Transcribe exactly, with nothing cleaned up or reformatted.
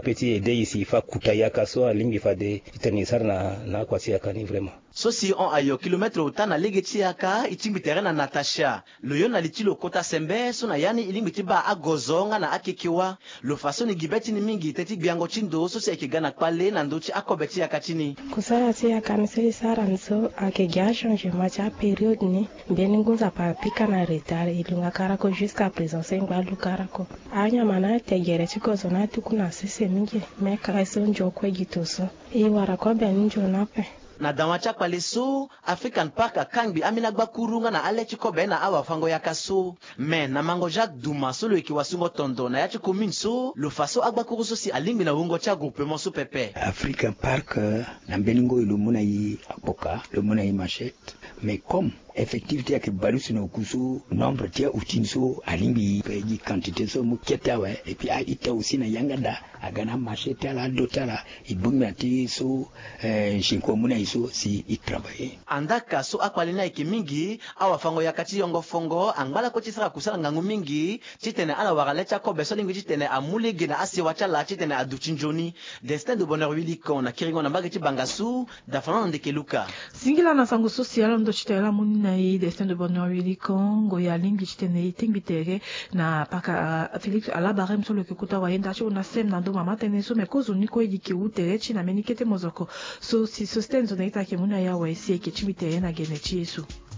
peti ede isi fa kutayaka so alingi fa de itanisar na na kwasi yakani vraiment. So si on ayo kilometre utana legeti yaka itimbi terena Natasha loyo na litilo kota sembe so na yani ilimbi tiba agozonga na akikiwa lo faso ni gibeti ni mingi teti biango chindo so se ekigana pale na ndochi akobeti yaka chini kusara ti yaka se sara nso akegya changement cha periode ni beni ngunza pa pika na retard ilunga karako jusqu'à présent c'est ngwa lukarako anya mana tegere chikozo na tukuna sese mingi meka so njoko gitoso e wara ko beni njona pe na dawacha pale so African Park akangbi amina gbakurunga na alechi kobe na awa fango yaka so men na mango Jacques Duma solo ikiwasungo tondo na yachi commune so lo faso agbakuru so si alimbi na wongo cha groupement so pepe African Park na mbeningo ilumuna yi apoka lumuna yi machette mais comme effectivité ya kibalusi na kusu nombre tia utinso alimbi peji quantité so muketa wa et puis a ita aussi na yangada agana machete la dotala ibumi ati so eh shinko muna iso si i travailler andaka so akwalina ikimingi awa fango yakati yongo fongo angala ko chisaka kusala ngangu mingi chitene ala waralecha ko beso lingi chitene amuligi na asi wachala chitene aduchinjoni destin de bonheur wiliko na kiringo na mbagi chibangasu dafana ndekeluka singila na sango social ndo chitela muni na i destin de bonheur wiliko ngo ya lingi chitene itingbitere na paka Felix alabarem so le kuta waenda cho na sem na ndo mama tene so mekozo niko ediki utere china menikete mozoko so si sostenzo na ita ke muna ya wa esi ke chibitere na genechi yesu